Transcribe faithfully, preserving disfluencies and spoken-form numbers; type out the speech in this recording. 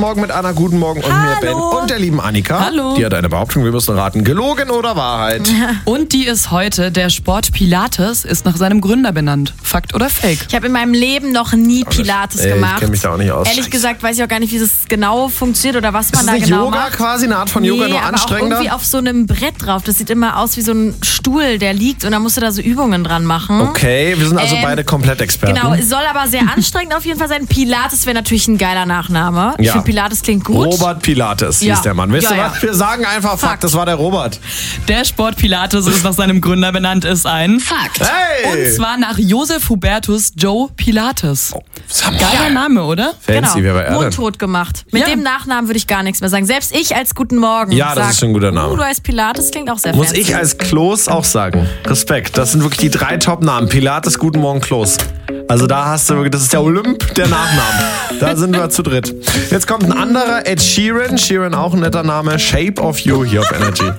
Morgen mit Anna, guten Morgen und Hallo. mir Ben und der lieben Annika. Hallo. Die hat eine Behauptung, wir müssen raten, gelogen oder Wahrheit? Und die ist heute, der Sport Pilates ist nach seinem Gründer benannt. Fakt oder Fake? Ich habe in meinem Leben noch nie Pilates Ey, gemacht. Ich kenne mich da auch nicht aus. Ehrlich gesagt weiß ich auch gar nicht, wie das genau funktioniert oder was man ist da es nicht genau Yoga macht. quasi, eine Art von Yoga, nee, nur aber anstrengender? auch irgendwie auf so einem Brett drauf. Das sieht immer aus wie so ein Stuhl, der liegt und dann musst du da so Übungen dran machen. Okay, wir sind also Ähm, beide Komplettexperten. Genau, es soll aber sehr anstrengend auf jeden Fall sein. Pilates wäre natürlich ein geiler Nachname. Ich Ja. finde, Pilates klingt gut. Robert Pilates Ja. hieß der Mann. Wisst Ja, ihr ja. was? Wir sagen einfach Fakt, Fakt. das war der Robert. Der Sport Pilates ist nach seinem Gründer benannt, ist ein Fakt. Hey! Und zwar nach Josef Hubertus Joe Pilates. Sag mal. Geiler Name, oder? Fancy, wer war er denn? Mundtot gemacht. Mit Ja. dem Nachnamen würde ich gar nichts mehr sagen. Selbst ich als Guten Morgen Ja, das sag, ist schon ein guter Name. Uh, du heißt Pilates, klingt auch sehr Muss fancy. ich als Klos auch sagen. Respekt, das sind wirklich die drei Top-Namen. Pilates, Guten Morgen, Klos. Also da hast du wirklich, das ist der Olymp der Nachnamen. Da sind wir zu dritt. Jetzt kommt ein anderer, Ed Sheeran. Sheeran auch ein netter Name. Shape of You hier auf Energy.